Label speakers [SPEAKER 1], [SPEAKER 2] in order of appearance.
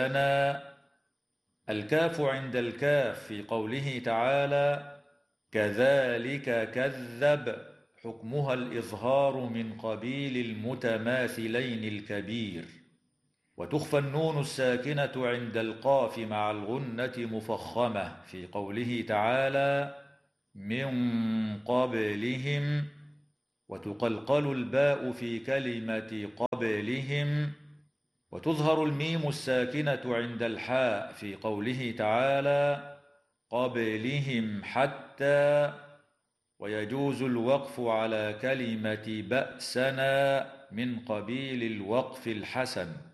[SPEAKER 1] بأسنا. الكاف عند الكاف في قوله تعالى كذلك كذب، حكمها الإظهار من قبيل المتماثلين الكبير. وتخفى النون الساكنة عند القاف مع الغنة مفخمة في قوله تعالى من قبلهم، وتقلقل الباء في كلمة قبلهم. وتظهر الميم الساكنة عند الحاء في قوله تعالى قبلهم حتى. ويجوز الوقف على كلمة بأسنا من قبيل الوقف الحسن.